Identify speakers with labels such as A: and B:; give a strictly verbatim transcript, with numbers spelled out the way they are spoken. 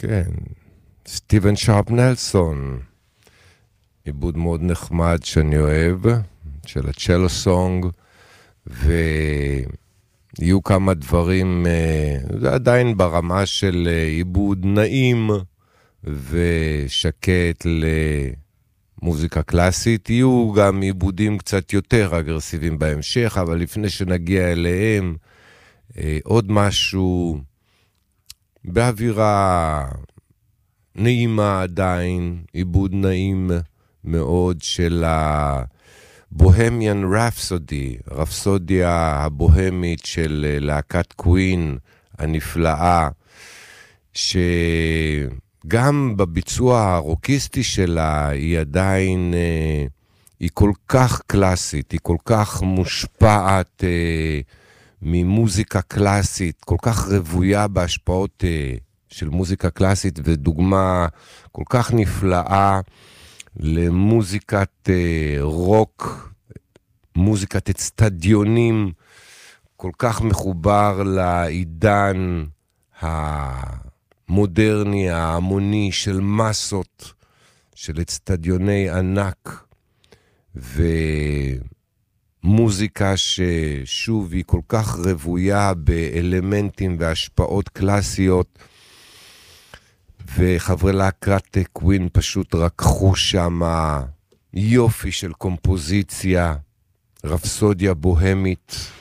A: כן, סטיבן שרפ נלסון, עיבוד מאוד נחמד שאני אוהב, של הצ'לו סונג, ויהיו כמה דברים, זה עדיין ברמה של עיבוד נעים ושקט למוזיקה קלאסית, יהיו גם עיבודים קצת יותר אגרסיביים בהמשך, אבל לפני שנגיע אליהם, עוד משהו באווירה נעימה עדיין, עיבוד נעים מאוד של הבוהמיאן רפסודי, רפסודיה הבוהמית של להקת קווין הנפלאה, שגם בביצוע הרוקיסטי שלה היא עדיין, היא כל כך קלאסית, היא כל כך מושפעת ממוזיקה קלאסית, כל כך רבויה בהשפעות של מוזיקה קלאסית, ודוגמה כל כך נפלאה למוזיקת רוק, מוזיקת אצטדיונים, כל כך מחובר לעידן המודרני, ההמוני של מסות, של אצטדיוני ענק, ומוזיקה ששוב היא כל כך רבויה באלמנטים והשפעות קלאסיות, וחברי להקת קווין פשוט רקחו שם יופי של קומפוזיציה, רפסודיה בוהמית.